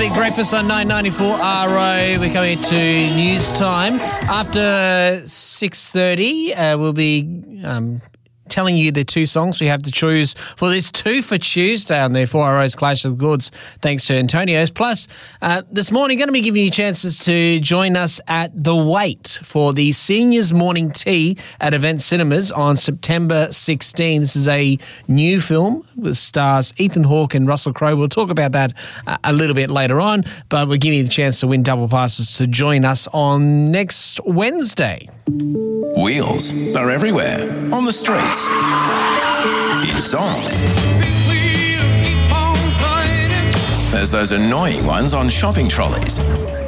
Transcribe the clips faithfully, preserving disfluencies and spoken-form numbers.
Big Breakfast on nine ninety-four R O. We're coming to news time. After six thirty, uh, we'll be um, telling you the two songs we have to choose for this Two for Tuesday on the four R O's Clash of the Goods, thanks to Antonio's. Plus, uh, this morning, going to be giving you chances to join us at The Wait for the Seniors Morning Tea at Event Cinemas on September sixteenth. This is a new film with stars Ethan Hawke and Russell Crowe. We'll talk about that uh, a little bit later on, but we'll give you the chance to win double passes to join us on next Wednesday. Wheels are everywhere, on the streets, in songs. There's those annoying ones on shopping trolleys.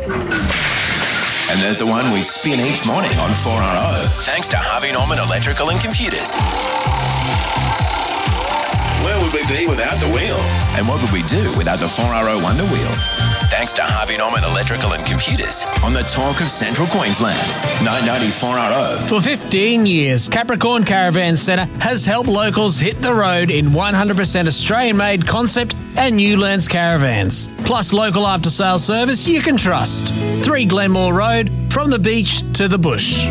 And there's the one we spin each morning on four R O, thanks to Harvey Norman Electrical and Computers. Where would we be without the wheel? And what would we do without the four R O Wonder Wheel? Thanks to Harvey Norman Electrical and Computers on the talk of Central Queensland. nine ninety-four R O. For fifteen years, Capricorn Caravan Centre has helped locals hit the road in one hundred percent Australian-made concept and Newlands caravans. Plus local after-sales service you can trust. three Glenmore Road, from the beach to the bush.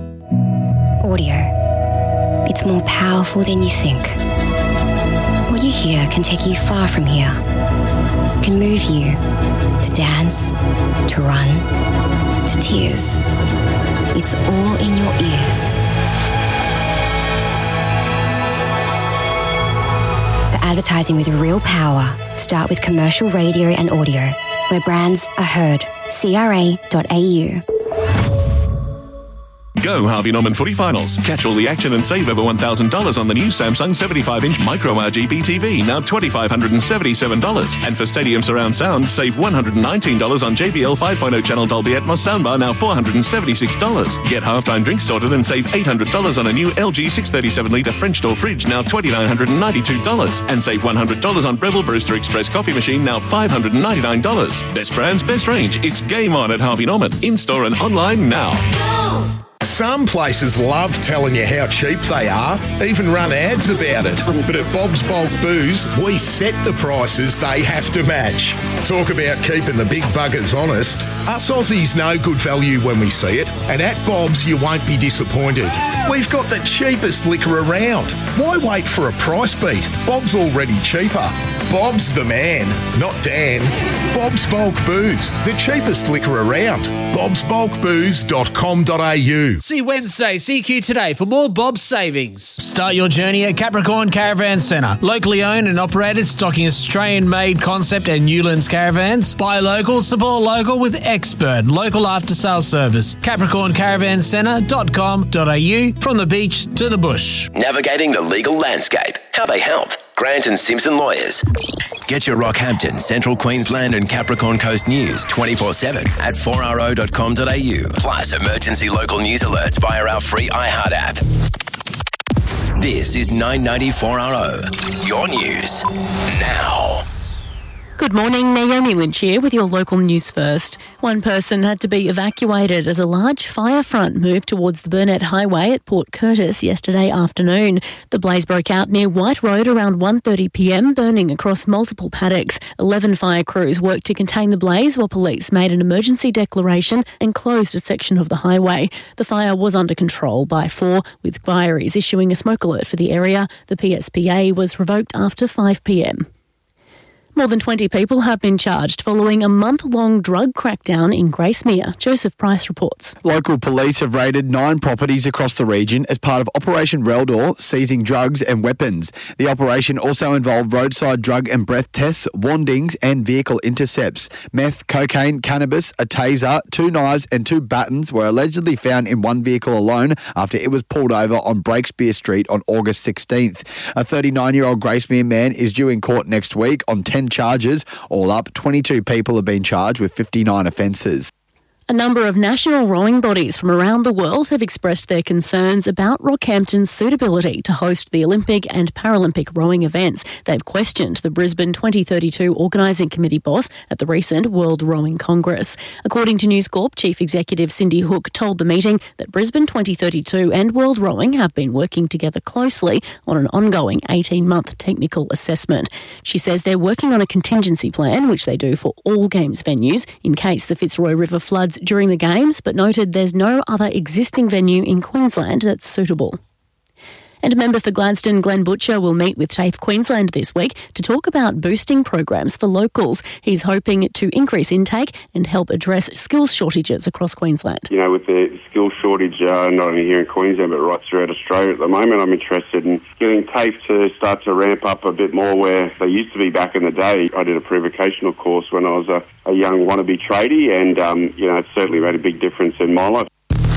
Audio. It's more powerful than you think. What you hear can take you far from here. It can move you to dance, to run, to tears. It's all in your ears. The advertising with real power. Start with commercial radio and audio, where brands are heard. C R A dot A U. Go Harvey Norman Footy Finals. Catch all the action and save over one thousand dollars on the new Samsung seventy-five inch Micro R G B T V, now two thousand five hundred seventy-seven dollars. And for Stadium Surround Sound, save one hundred nineteen dollars on J B L five point oh channel Dolby Atmos soundbar, now four hundred seventy-six dollars. Get halftime drinks sorted and save eight hundred dollars on a new L G six thirty-seven litre French door fridge, now two thousand nine hundred ninety-two dollars. And save one hundred dollars on Breville Brewster Express coffee machine, now five hundred ninety-nine dollars. Best brands, best range. It's game on at Harvey Norman. In-store and online now. Some places love telling you how cheap they are, even run ads about it. But at Bob's Bulk Booze, we set the prices they have to match. Talk about keeping the big buggers honest. Us Aussies know good value when we see it, and at Bob's you won't be disappointed. We've got the cheapest liquor around. Why wait for a price beat? Bob's already cheaper. Bob's the man, not Dan. Bob's Bulk Booze, the cheapest liquor around. bobs bulk booze dot com dot a u. See Wednesday, C Q today for more Bob's savings. Start your journey at Capricorn Caravan Centre. Locally owned and operated, stocking Australian-made concept and Newlands caravans. Buy local, support local with expert local after-sales service. capricorn caravan centre dot com dot a u, from the beach to the bush. Navigating the legal landscape. How they help. Grant and Simpson Lawyers. Get your Rockhampton, Central Queensland and Capricorn Coast news twenty-four seven at four r o dot com dot a u. Plus emergency local news alerts via our free iHeart app. This is nine ninety-four R O. Your news now. Good morning, Naomi Lynch here with your local news first. One person had to be evacuated as a large fire front moved towards the Burnett Highway at Port Curtis yesterday afternoon. The blaze broke out near White Road around one thirty p m, burning across multiple paddocks. Eleven fire crews worked to contain the blaze while police made an emergency declaration and closed a section of the highway. The fire was under control by four, with Fireys issuing a smoke alert for the area. The P S P A was revoked after five p m. More than twenty people have been charged following a month-long drug crackdown in Gracemere. Joseph Price reports. Local police have raided nine properties across the region as part of Operation Reldor, seizing drugs and weapons. The operation also involved roadside drug and breath tests, wandings and vehicle intercepts. Meth, cocaine, cannabis, a taser, two knives and two batons were allegedly found in one vehicle alone after it was pulled over on Breakspear Street on August sixteenth. A thirty-nine-year-old Gracemere man is due in court next week on ten charges. All up, twenty-two people have been charged with fifty-nine offences. A number of national rowing bodies from around the world have expressed their concerns about Rockhampton's suitability to host the Olympic and Paralympic rowing events. They've questioned the Brisbane twenty thirty-two Organising Committee boss at the recent World Rowing Congress. According to News Corp, Chief Executive Cindy Hook told the meeting that Brisbane twenty thirty-two and World Rowing have been working together closely on an ongoing eighteen-month technical assessment. She says they're working on a contingency plan, which they do for all Games venues, in case the Fitzroy River floods during the Games, but noted there's no other existing venue in Queensland that's suitable. And member for Gladstone, Glenn Butcher, will meet with TAFE Queensland this week to talk about boosting programs for locals. He's hoping to increase intake and help address skills shortages across Queensland. You know, with the skills shortage uh, not only here in Queensland but right throughout Australia at the moment, I'm interested in getting TAFE to start to ramp up a bit more where they used to be back in the day. I did a pre-vocational course when I was a, a young wannabe tradie, and um, you know, it's certainly made a big difference in my life.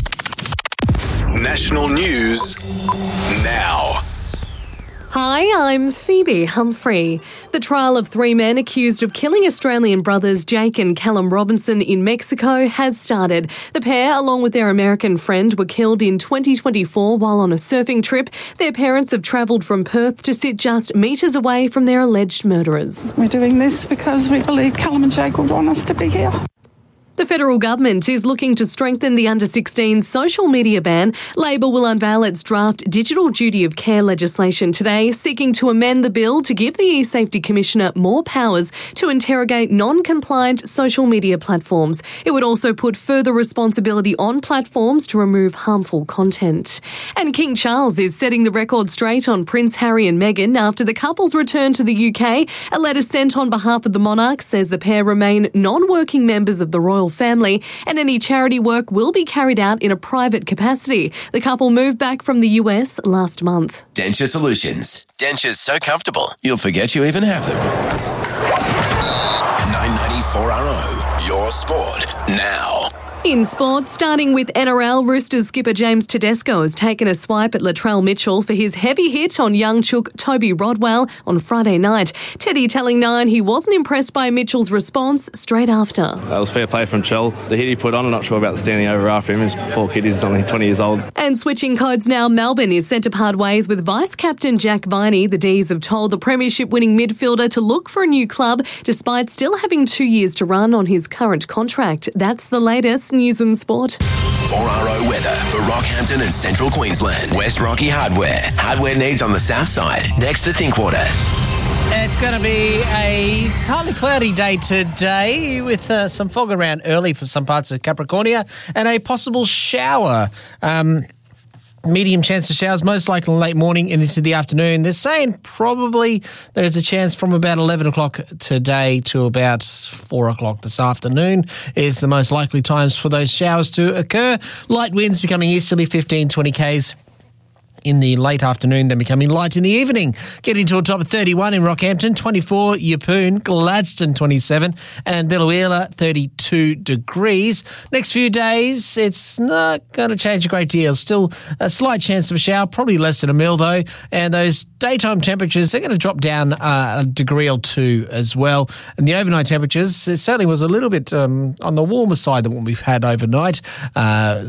National news now. Hi, I'm Phoebe Humphrey. The trial of three men accused of killing Australian brothers Jake and Callum Robinson in Mexico has started. The pair, along with their American friend, were killed in twenty twenty-four while on a surfing trip. Their parents have travelled from Perth to sit just metres away from their alleged murderers. We're doing this because we believe Callum and Jake will want us to be here. The federal government is looking to strengthen the under sixteen social media ban. Labor will unveil its draft digital duty of care legislation today, seeking to amend the bill to give the e-Safety Commissioner more powers to interrogate non-compliant social media platforms. It would also put further responsibility on platforms to remove harmful content. And King Charles is setting the record straight on Prince Harry and Meghan after the couple's return to the U K. A letter sent on behalf of the monarch says the pair remain non-working members of the royal family, and any charity work will be carried out in a private capacity. The couple moved back from the U S last month. Denture Solutions. Dentures so comfortable, you'll forget you even have them. nine ninety-four R O, your sport now. In sport, starting with N R L, Roosters skipper James Tedesco has taken a swipe at Latrell Mitchell for his heavy hit on young chook Toby Rodwell on Friday night. Teddy telling Nine he wasn't impressed by Mitchell's response straight after. That was fair play from Chell. The hit he put on, I'm not sure about the standing over after him. His poor kid is only twenty years old. And switching codes now, Melbourne is sent to part ways with Vice-Captain Jack Viney. The D's have told the premiership-winning midfielder to look for a new club, despite still having two years to run on his current contract. That's the latest news and sport. four R O weather for Rockhampton and Central Queensland. West Rocky Hardware. Hardware needs on the south side, next to Thinkwater. It's going to be a partly cloudy day today with uh, some fog around early for some parts of Capricornia and a possible shower. Um, medium chance of showers, most likely late morning and into the afternoon. They're saying probably there's a chance from about eleven o'clock today to about four o'clock this afternoon is the most likely times for those showers to occur. Light winds becoming easterly, fifteen, twenty kays in the late afternoon, then becoming light in the evening. Getting to a top of thirty-one in Rockhampton, twenty-four Yeppoon, Gladstone twenty-seven, and Biloela thirty-two degrees. Next few days, it's not going to change a great deal. Still a slight chance of a shower, probably less than a mil though, and those daytime temperatures, they're going to drop down uh, a degree or two as well. And the overnight temperatures, it certainly was a little bit um, on the warmer side than what we've had overnight. Uh,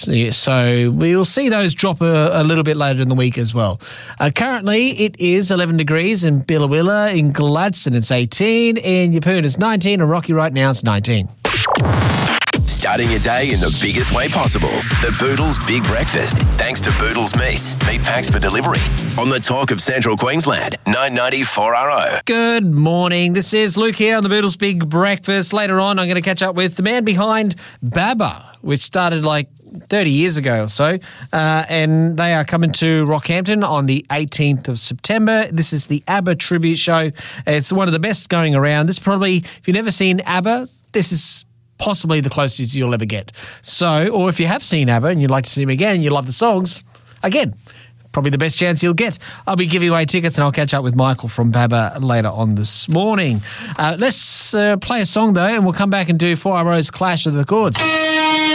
so we'll see those drop a, a little bit later in the week as well. Uh, currently, it is eleven degrees in Biloela. In Gladstone, it's eighteen. In Yeppoon, it's nineteen. And Rocky right now, it's nineteen. Starting your day in the biggest way possible. The Boodles Big Breakfast. Thanks to Boodles Meats. Meat packs for delivery. On the talk of Central Queensland. nine ninety-four R O. Good morning. This is Luke here on the Boodles Big Breakfast. Later on, I'm going to catch up with the man behind Baba, which started like thirty years ago or so, uh, and they are coming to Rockhampton on the eighteenth of September. This is the ABBA tribute show. It's one of the best going around. This probably, if you've never seen ABBA, this is possibly the closest you'll ever get. So, or if you have seen ABBA and you'd like to see them again and you love the songs, again, probably the best chance you'll get. I'll be giving away tickets and I'll catch up with Michael from Baba later on this morning. Uh, let's uh, play a song though, and we'll come back and do four R O's Clash of the Chords.